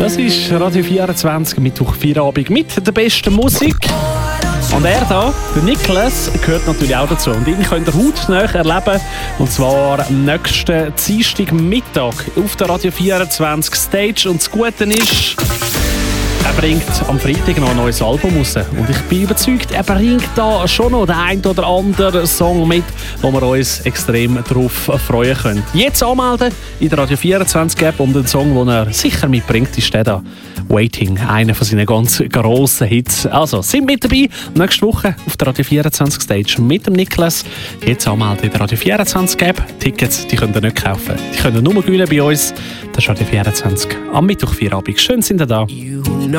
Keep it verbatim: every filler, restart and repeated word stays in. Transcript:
Das ist Radio vierundzwanzig, Mittwoch Feierabend mit der besten Musik. Und er da, der Niklas, gehört natürlich auch dazu. Und ihn könnt ihr hautnah erleben. Und zwar am nächsten Dienstagmittag auf der Radio vierundzwanzig Stage. Und das Gute ist, er bringt am Freitag noch ein neues Album raus. Und ich bin überzeugt, er bringt da schon noch den einen oder anderen Song mit, wo wir uns extrem darauf freuen können. Jetzt anmelden in der Radio vierundzwanzig App und den Song, den er sicher mitbringt, ist der da. Waiting, einer von seinen ganz grossen Hits. Also, sind mit dabei nächste Woche auf der Radio vierundzwanzig Stage mit dem Niklas. Jetzt anmelden in der Radio vierundzwanzig App. Tickets, die könnt ihr nicht kaufen. Die könnt ihr nur gewinnen bei uns. Das ist Radio vierundzwanzig am Mittwoch Feierabend. Schön sind ihr da.